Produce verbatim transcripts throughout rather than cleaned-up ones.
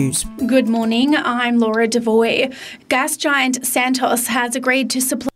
News. Good morning, I'm Laura Devoy. Gas giant Santos has agreed to supply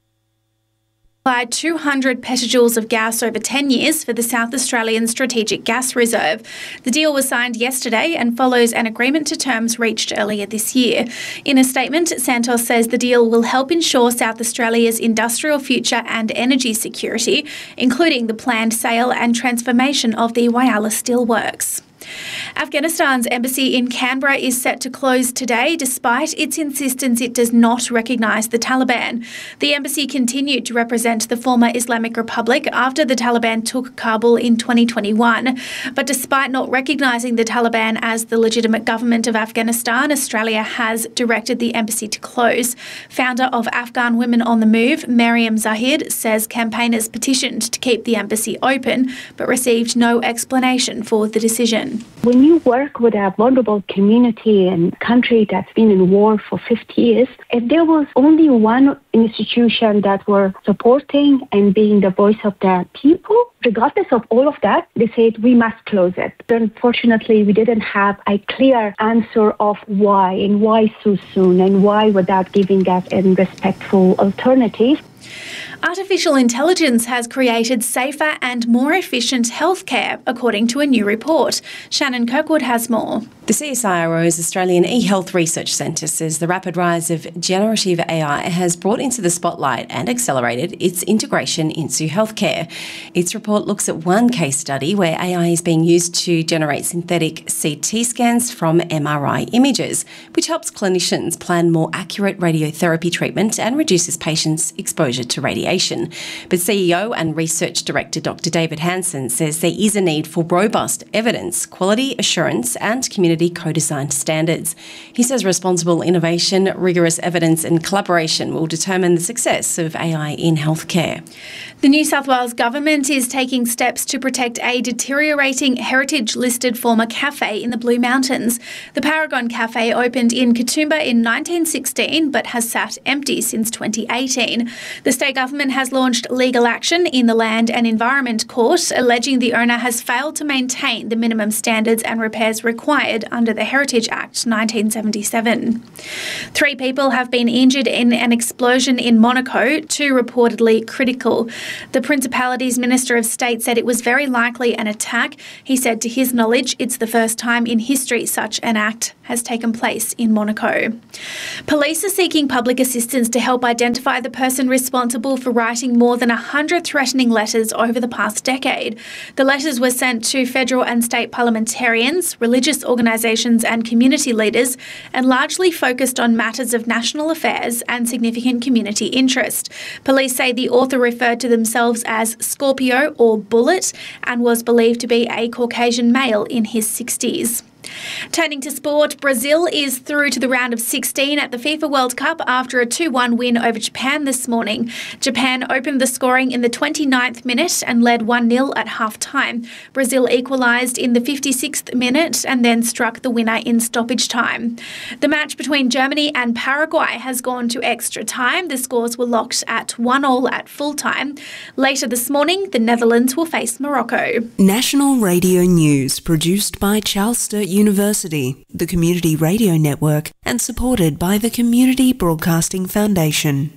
two hundred petajoules of gas over ten years for the South Australian Strategic Gas Reserve. The deal was signed yesterday and follows an agreement to terms reached earlier this year. In a statement, Santos says the deal will help ensure South Australia's industrial future and energy security, including the planned sale and transformation of the Whyalla Steelworks. Afghanistan's embassy in Canberra is set to close today despite its insistence it does not recognise the Taliban. The embassy continued to represent the former Islamic Republic after the Taliban took Kabul in twenty twenty-one. But despite not recognising the Taliban as the legitimate government of Afghanistan, Australia has directed the embassy to close. Founder of Afghan Women on the Move, Mariam Zahid, says campaigners petitioned to keep the embassy open but received no explanation for the decision. When you work with a vulnerable community and country that's been in war for fifty years, if there was only one institution that were supporting and being the voice of the people, regardless of all of that, they said we must close it. Unfortunately, we didn't have a clear answer of why and why so soon and why without giving us a respectful alternative. Artificial intelligence has created safer and more efficient healthcare, according to a new report. Shannon Kirkwood has more. The C S I R O's Australian eHealth Research Centre says the rapid rise of generative A I has brought into the spotlight and accelerated its integration into healthcare. Its report looks at one case study where A I is being used to generate synthetic C T scans from M R I images, which helps clinicians plan more accurate radiotherapy treatment and reduces patients' exposure to radiation. But C E O and Research Director Doctor David Hansen says there is a need for robust evidence, quality assurance and community co-designed standards. He says responsible innovation, rigorous evidence and collaboration will determine the success of A I in healthcare. The New South Wales Government is taking steps to protect a deteriorating heritage-listed former cafe in the Blue Mountains. The Paragon Cafe opened in Katoomba in nineteen sixteen but has sat empty since twenty eighteen. The state government has launched legal action in the Land and Environment Court, alleging the owner has failed to maintain the minimum standards and repairs required under the Heritage Act nineteen seventy-seven. Three people have been injured in an explosion in Monaco, two reportedly critical. The Principality's Minister of State said it was very likely an attack. He said to his knowledge it's the first time in history such an act has taken place in Monaco. Police are seeking public assistance to help identify the person responsible for writing more than one hundred threatening letters over the past decade. The letters were sent to federal and state parliamentarians, religious organisations and community leaders, and largely focused on matters of national affairs and significant community interest. Police say the author referred to themselves as Scorpio or Bullet and was believed to be a Caucasian male in his sixties. Turning to sport, Brazil is through to the round of sixteen at the FIFA World Cup after a two one win over Japan this morning. Japan opened the scoring in the twenty-ninth minute and led one nil at half-time. Brazil equalised in the fifty-sixth minute and then struck the winner in stoppage time. The match between Germany and Paraguay has gone to extra time. The scores were locked at one all at full-time. Later this morning, the Netherlands will face Morocco. National Radio News, produced by Charles Sturt University, the Community Radio Network, and supported by the Community Broadcasting Foundation.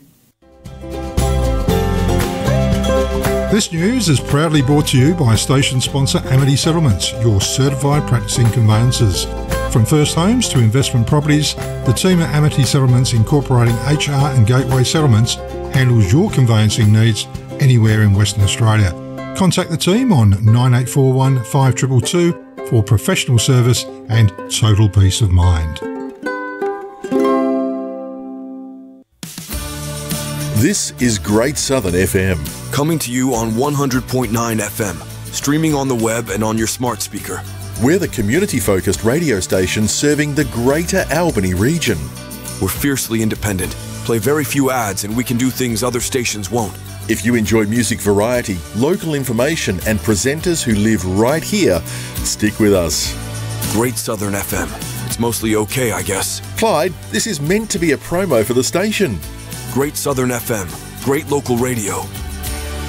This news is proudly brought to you by station sponsor Amity Settlements, your certified practicing conveyancers. From first homes to investment properties, the team at Amity Settlements, incorporating H R and Gateway Settlements, handles your conveyancing needs anywhere in Western Australia. Contact the team on nine eight four one, five two two two for professional service and total peace of mind. This is Great Southern F M. Coming to you on one hundred point nine F M, streaming on the web and on your smart speaker. We're the community-focused radio station serving the Greater Albany region. We're fiercely independent, play very few ads, and we can do things other stations won't. If you enjoy music variety, local information and presenters who live right here, stick with us. Great Southern F M. It's mostly okay, I guess. Clyde, this is meant to be a promo for the station. Great Southern F M. Great local radio.